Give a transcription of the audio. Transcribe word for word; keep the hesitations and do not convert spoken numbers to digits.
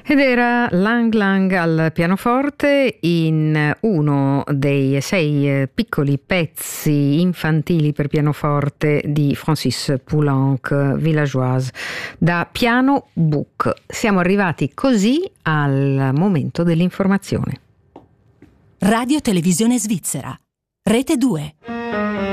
Ed era Lang Lang al pianoforte in uno dei sei piccoli pezzi infantili per pianoforte di Francis Poulenc, Villageoise, da Piano Book. Siamo arrivati così al momento dell'informazione. Radio Televisione Svizzera, Rete due.